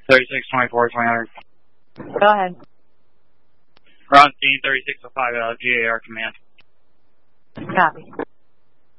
3624, 2000. Go ahead. We're on scene 3605, GAR command. Copy.